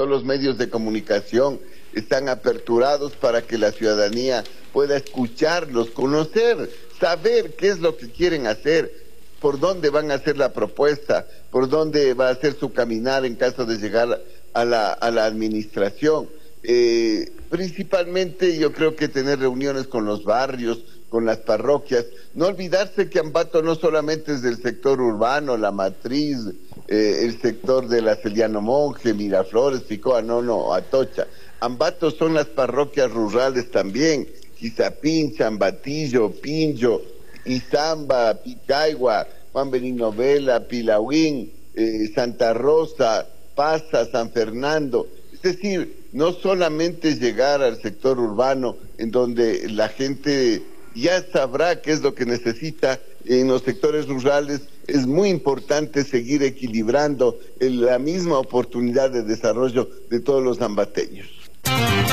todos los medios de comunicación están aperturados para que la ciudadanía pueda escucharlos, conocer, saber qué es lo que quieren hacer, por dónde van a hacer la propuesta, por dónde va a ser su caminar en caso de llegar a la administración. Principalmente yo creo que tener reuniones con los barrios, con las parroquias, no olvidarse que Ambato no solamente es del sector urbano, La Matriz, el sector de la Celiano Monje, Miraflores, Ficoa, no, Atocha. Ambato son las parroquias rurales también, Quizapincha, Ambatillo, Pinjo, Izamba, Picagua, Juan Benigno Vela, Pilahuín, Santa Rosa, Paza, San Fernando. Es decir, no solamente llegar al sector urbano en donde la gente ya sabrá qué es lo que necesita. En los sectores rurales es muy importante seguir equilibrando la misma oportunidad de desarrollo de todos los ambateños.